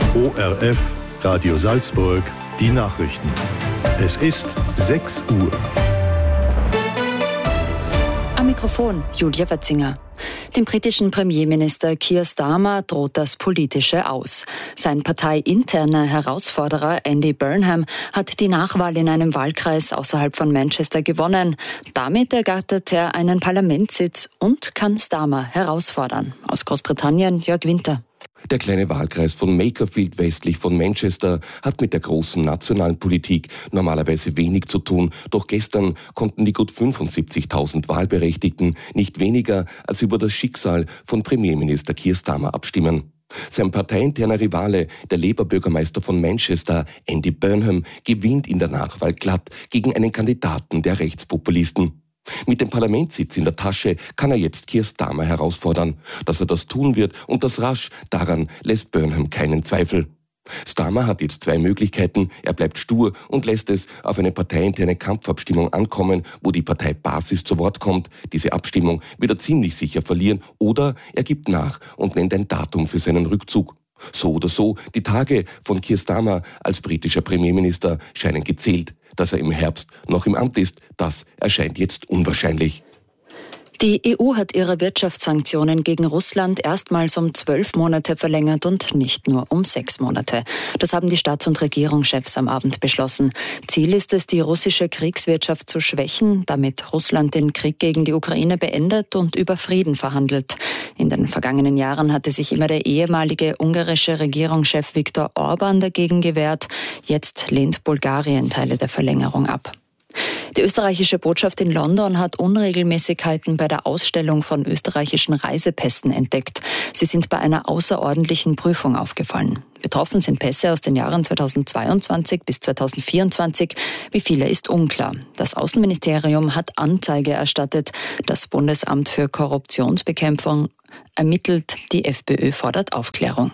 ORF Radio Salzburg, die Nachrichten. Es ist 6 Uhr. Am Mikrofon Julia Wetzinger. Dem britischen Premierminister Keir Starmer droht das Politische aus. Sein parteiinterner Herausforderer Andy Burnham hat die Nachwahl in einem Wahlkreis außerhalb von Manchester gewonnen. Damit ergattert er einen Parlamentssitz und kann Starmer herausfordern. Aus Großbritannien Jörg Winter. Der kleine Wahlkreis von Makerfield westlich von Manchester hat mit der großen nationalen Politik normalerweise wenig zu tun. Doch gestern konnten die gut 75.000 Wahlberechtigten nicht weniger als über das Schicksal von Premierminister Keir Starmer abstimmen. Sein parteiinterner Rivale, der Labour-Bürgermeister von Manchester, Andy Burnham, gewinnt in der Nachwahl glatt gegen einen Kandidaten der Rechtspopulisten. Mit dem Parlamentssitz in der Tasche kann er jetzt Keir Starmer herausfordern. Dass er das tun wird und das rasch, daran lässt Burnham keinen Zweifel. Starmer hat jetzt 2 Möglichkeiten. Er bleibt stur und lässt es auf eine parteiinterne Kampfabstimmung ankommen, wo die Parteibasis zu Wort kommt. Diese Abstimmung wird er ziemlich sicher verlieren. Oder er gibt nach und nennt ein Datum für seinen Rückzug. So oder so, die Tage von Keir Starmer als britischer Premierminister scheinen gezählt. Dass er im Herbst noch im Amt ist, das erscheint jetzt unwahrscheinlich. Die EU hat ihre Wirtschaftssanktionen gegen Russland erstmals um 12 Monate verlängert und nicht nur um 6 Monate. Das haben die Staats- und Regierungschefs am Abend beschlossen. Ziel ist es, die russische Kriegswirtschaft zu schwächen, damit Russland den Krieg gegen die Ukraine beendet und über Frieden verhandelt. In den vergangenen Jahren hatte sich immer der ehemalige ungarische Regierungschef Viktor Orban dagegen gewehrt. Jetzt lehnt Bulgarien Teile der Verlängerung ab. Die österreichische Botschaft in London hat Unregelmäßigkeiten bei der Ausstellung von österreichischen Reisepässen entdeckt. Sie sind bei einer außerordentlichen Prüfung aufgefallen. Betroffen sind Pässe aus den Jahren 2022 bis 2024. Wie viele ist unklar. Das Außenministerium hat Anzeige erstattet. Das Bundesamt für Korruptionsbekämpfung ermittelt. Die FPÖ fordert Aufklärung.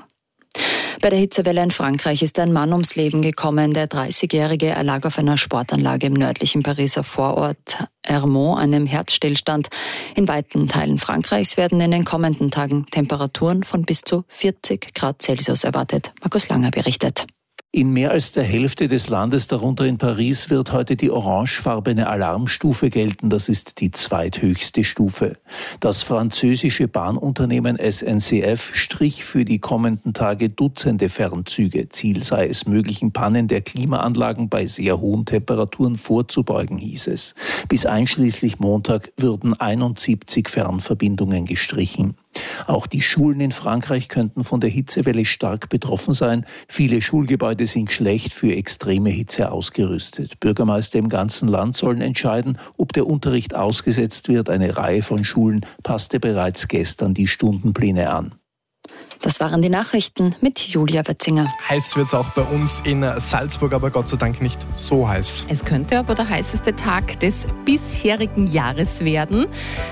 Bei der Hitzewelle in Frankreich ist ein Mann ums Leben gekommen. Der 30-Jährige erlag auf einer Sportanlage im nördlichen Pariser Vorort Ermont einem Herzstillstand. In weiten Teilen Frankreichs werden in den kommenden Tagen Temperaturen von bis zu 40 Grad Celsius erwartet. Markus Langer berichtet. In mehr als der Hälfte des Landes, darunter in Paris, wird heute die orangefarbene Alarmstufe gelten. Das ist die zweithöchste Stufe. Das französische Bahnunternehmen SNCF strich für die kommenden Tage Dutzende Fernzüge. Ziel sei es, möglichen Pannen der Klimaanlagen bei sehr hohen Temperaturen vorzubeugen, hieß es. Bis einschließlich Montag würden 71 Fernverbindungen gestrichen. Auch die Schulen in Frankreich könnten von der Hitzewelle stark betroffen sein. Viele Schulgebäude sind schlecht für extreme Hitze ausgerüstet. Bürgermeister im ganzen Land sollen entscheiden, ob der Unterricht ausgesetzt wird. Eine Reihe von Schulen passte bereits gestern die Stundenpläne an. Das waren die Nachrichten mit Julia Wetzinger. Heiß wird es auch bei uns in Salzburg, aber Gott sei Dank nicht so heiß. Es könnte aber der heißeste Tag des bisherigen Jahres werden.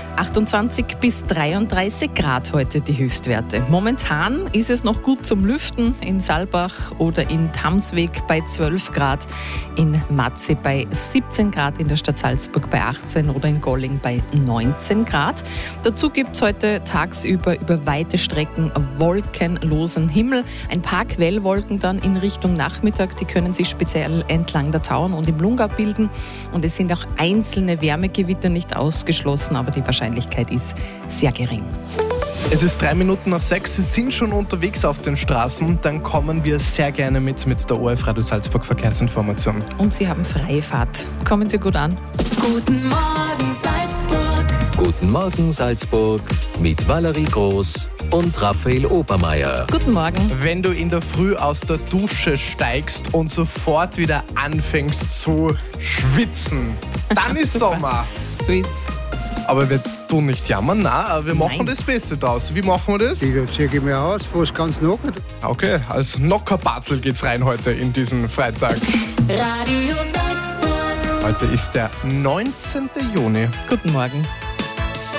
28 bis 33 Grad heute die Höchstwerte. Momentan ist es noch gut zum Lüften in Saalbach oder in Tamsweg bei 12 Grad, in Matze bei 17 Grad, in der Stadt Salzburg bei 18 oder in Golling bei 19 Grad. Dazu gibt es heute tagsüber über weite Strecken wolkenlosen Himmel. Ein paar Quellwolken dann in Richtung Nachmittag, die können sich speziell entlang der Tauern und im Lungau bilden. Und es sind auch einzelne Wärmegewitter nicht ausgeschlossen, aber die Wahrscheinlichkeit ist sehr gering. Es ist 3 Minuten nach 6, Sie sind schon unterwegs auf den Straßen. Dann kommen wir sehr gerne mit der ORF Radio Salzburg Verkehrsinformation. Und Sie haben freie Fahrt. Kommen Sie gut an. Guten Morgen Salzburg. Guten Morgen Salzburg mit Valerie Groß und Raphael Obermeier. Guten Morgen. Wenn du in der Früh aus der Dusche steigst und sofort wieder anfängst zu schwitzen, dann ist Sommer. So ist. Aber wir tun nicht jammern, nein, wir machen das Beste draus. Wie machen wir das? Ich ziehe mir aus, fast ganz nackert. Okay, als Nockerbatzel geht's rein heute in diesen Freitag. Radio Salzburg. Heute ist der 19. Juni. Guten Morgen.